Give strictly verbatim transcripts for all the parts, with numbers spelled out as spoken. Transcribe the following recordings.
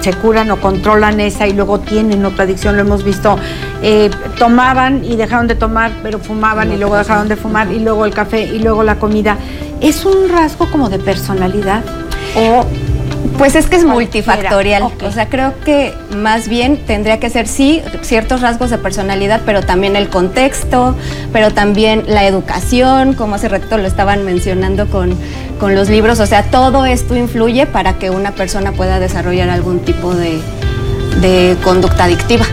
se curan o controlan esa y luego tienen otra adicción, lo hemos visto, eh, tomaban y dejaron de tomar, pero fumaban y luego dejaron de fumar y luego el café y luego la comida. ¿Es un rasgo como de personalidad o...? Pues es que es multifactorial, okay. O sea, creo que más bien tendría que ser, sí, ciertos rasgos de personalidad, pero también el contexto, pero también la educación, como hace ratito lo estaban mencionando con, con los libros, o sea, todo esto influye para que una persona pueda desarrollar algún tipo de, de conducta adictiva.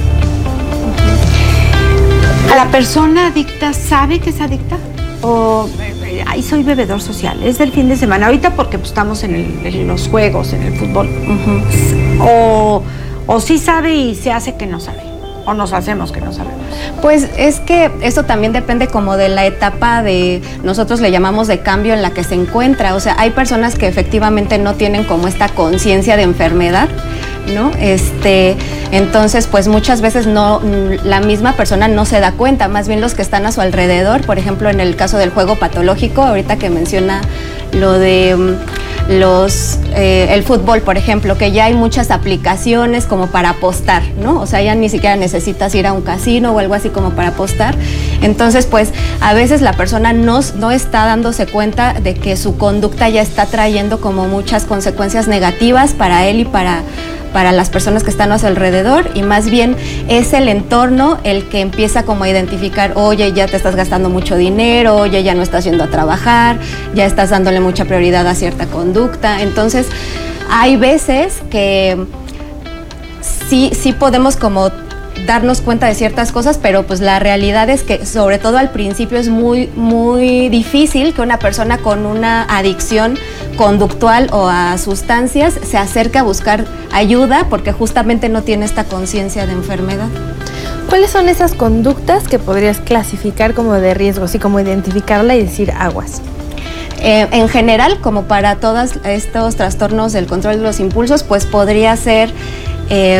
¿La persona adicta sabe que es adicta? ¿O ay, soy bebedor social, es del fin de semana, ahorita porque pues, estamos en, el, en los juegos, en el fútbol? Uh-huh. O, o sí sabe y se hace que no sabe, o nos hacemos que no sabemos. Pues es que eso también depende como de la etapa de, nosotros le llamamos de cambio en la que se encuentra, o sea, hay personas que efectivamente no tienen como esta conciencia de enfermedad, ¿no? Este, entonces, pues muchas veces no, la misma persona no se da cuenta, más bien los que están a su alrededor, por ejemplo, en el caso del juego patológico, ahorita que menciona lo de los, eh, el fútbol, por ejemplo, que ya hay muchas aplicaciones como para apostar, ¿no? O sea, ya ni siquiera necesitas ir a un casino o algo así como para apostar. Entonces, pues, a veces la persona no, no está dándose cuenta de que su conducta ya está trayendo como muchas consecuencias negativas para él y para para las personas que están a su alrededor, y más bien es el entorno el que empieza como a identificar, oye, ya te estás gastando mucho dinero, oye, ya no estás yendo a trabajar, ya estás dándole mucha prioridad a cierta conducta. Entonces, hay veces que sí, sí podemos como darnos cuenta de ciertas cosas, pero pues la realidad es que sobre todo al principio es muy, muy difícil que una persona con una adicción conductual o a sustancias se acerque a buscar ayuda porque justamente no tiene esta conciencia de enfermedad. ¿Cuáles son esas conductas que podrías clasificar como de riesgo, así como identificarla y decir aguas? Eh, en general, como para todos estos trastornos del control de los impulsos, pues podría ser eh,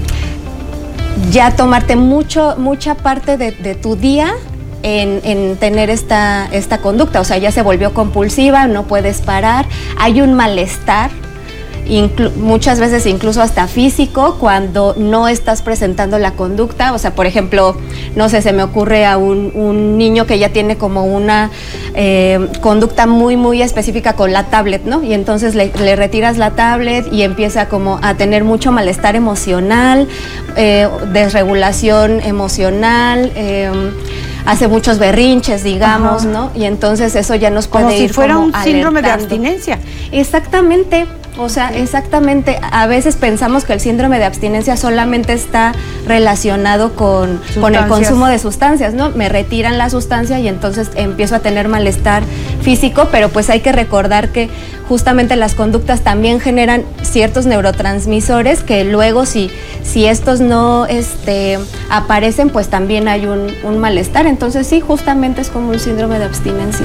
ya tomarte mucho, mucha parte de, de tu día en, en tener esta, esta conducta, o sea, ya se volvió compulsiva, no puedes parar, hay un malestar, inclu- muchas veces incluso hasta físico, cuando no estás presentando la conducta, o sea, por ejemplo, no sé, se me ocurre a un, un niño que ya tiene como una eh, conducta muy, muy específica con la tablet, ¿no? Y entonces le, le retiras la tablet y empieza como a tener mucho malestar emocional, eh, desregulación emocional, eh, hace muchos berrinches, digamos, ajá, ¿no? Y entonces eso ya nos puede como ir si fuera como un síndrome alertando. de abstinencia. Exactamente. O sea, exactamente, a veces pensamos que el síndrome de abstinencia solamente está relacionado con, con el consumo de sustancias, ¿no? Me retiran la sustancia y entonces empiezo a tener malestar físico, pero pues hay que recordar que justamente las conductas también generan ciertos neurotransmisores que luego si, si estos no este, aparecen, pues también hay un, un malestar. Entonces sí, justamente es como un síndrome de abstinencia.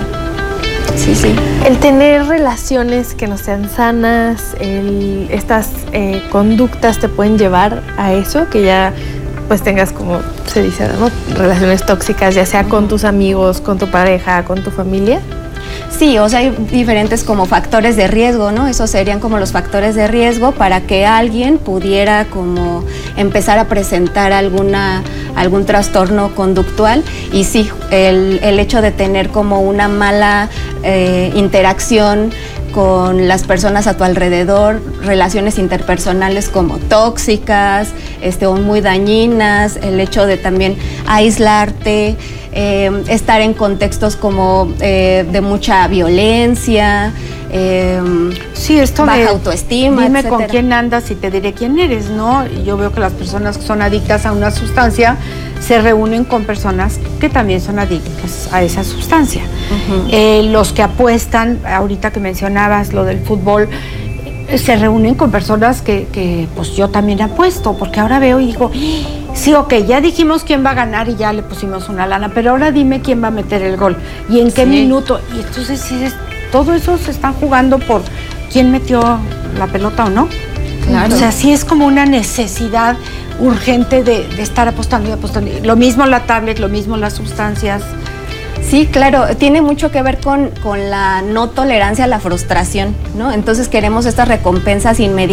Sí, sí. El tener relaciones que no sean sanas, el, estas eh, conductas te pueden llevar a eso, que ya pues tengas como se dice, ¿no? Relaciones tóxicas, ya sea con tus amigos, con tu pareja, con tu familia. Sí, o sea, hay diferentes como factores de riesgo, ¿no? Esos serían como los factores de riesgo para que alguien pudiera como empezar a presentar alguna, algún trastorno conductual. Y sí, el, el hecho de tener como una mala eh, interacción con las personas a tu alrededor, relaciones interpersonales como tóxicas, este, o muy dañinas, el hecho de también aislarte, eh, estar en contextos como eh, de mucha violencia, eh, sí, esto baja de, autoestima, dime etcétera. Con quién andas y te diré quién eres, ¿no? Y yo veo que las personas que son adictas a una sustancia se reúnen con personas que también son adictas a esa sustancia. Uh-huh. Eh, los que apuestan, ahorita que mencionabas lo del fútbol, se reúnen con personas que, que pues yo también apuesto, porque ahora veo y digo, sí, ok, ya dijimos quién va a ganar y ya le pusimos una lana, pero ahora dime quién va a meter el gol y en qué sí. minuto. Y entonces sí, todo eso se está jugando por quién metió la pelota o no. Claro. O sea, sí es como una necesidad urgente de, de estar apostando y apostando. Lo mismo la tablet, lo mismo las sustancias. Sí, claro, tiene mucho que ver con, con la no tolerancia a la frustración, ¿no? Entonces queremos estas recompensas inmediatas.